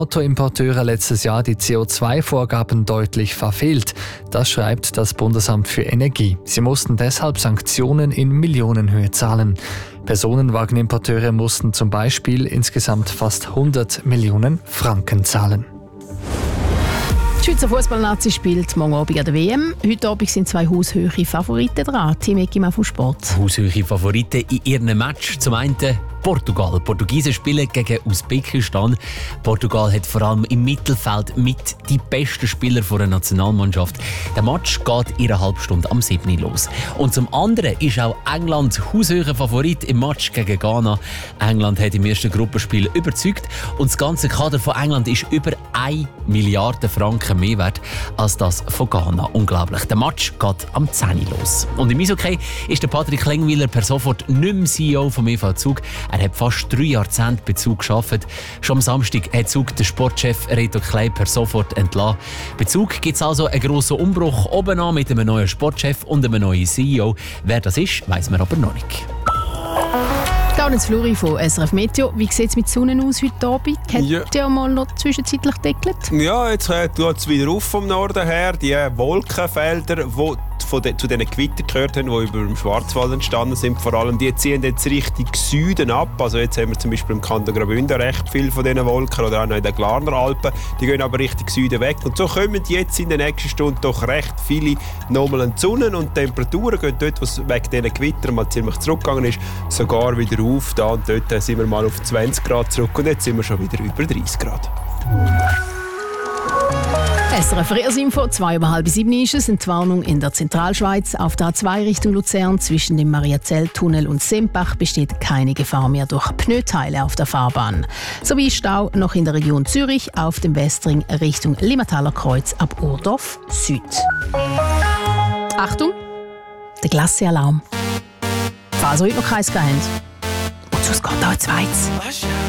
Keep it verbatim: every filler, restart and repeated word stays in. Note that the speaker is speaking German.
Autoimporteure letztes Jahr die C O zwei Vorgaben deutlich verfehlt. Das schreibt das Bundesamt für Energie. Sie mussten deshalb Sanktionen in Millionenhöhe zahlen. Personenwagenimporteure mussten zum Beispiel insgesamt fast hundert Millionen Franken zahlen. Die Schweizer Fußballnazi spielt morgen Abend an der W M. Heute Abend sind zwei haushöhe Favoriten dran. Team Eckima vom Sport. Haushöhe Favoriten in ihrem Match. Zum einen Portugal. Portugiesen spielen gegen Usbekistan. Portugal hat vor allem im Mittelfeld mit die besten Spieler der Nationalmannschaft. Der Match geht in einer halben Stunde am siebten Uhr los. Und zum anderen ist auch England haushöher Favorit im Match gegen Ghana. England hat im ersten Gruppenspiel überzeugt und das ganze Kader von England ist über eine Milliarde Franken mehr wert als das von Ghana. Unglaublich. Der Match geht am zehn Uhr los. Und im Eishockey ist der Patrick Lengwiller per sofort nicht mehr C E O vom E V Zug. Er hat fast drei Jahrzehnte bei Zug gearbeitet. Schon am Samstag hat Zug den Sportchef Reto Kley per sofort entlassen. Bei Zug gibt es also einen grossen Umbruch oben an mit einem neuen Sportchef und einem neuen C E O. Wer das ist, weiss man aber noch nicht. Gaudenz Fluri von S R F Meteo. Wie sieht es mit Sonne aus heute Abend? Hat Ja. der mal noch zwischenzeitlich gedeckelt? Ja, jetzt äh, tut es wieder auf vom Norden her. Die äh, Wolkenfelder, die von de, zu diesen Gewittern gehört haben, die über dem Schwarzwald entstanden sind, vor allem, die ziehen jetzt Richtung Süden ab. Also jetzt haben wir zum Beispiel im Kanton Graubünden recht viel von diesen Wolken oder auch noch in den Glarner Alpen. Die gehen aber Richtung Süden weg. Und so kommen jetzt in den nächsten Stunden doch recht viele nochmal in die Sonne und die Temperaturen gehen dort, was wegen diesen Gewittern mal ziemlich zurückgegangen ist, sogar wieder auf. Da und dort sind wir mal auf zwanzig Grad zurück und jetzt sind wir schon wieder über dreißig Grad. S R F Verkehrsinfo, zwei über halb sieben ist es. Entwarnung in der Zentralschweiz. Auf der A zwei Richtung Luzern zwischen dem Mariazell-Tunnel und Sempach besteht keine Gefahr mehr durch Pneuteile auf der Fahrbahn. Sowie Stau noch in der Region Zürich auf dem Westring Richtung Limataler Kreuz ab Urdorf Süd. Achtung, der Glassealarm. Falls ihr heute noch keins habt. Und sonst geht auch ein zweites.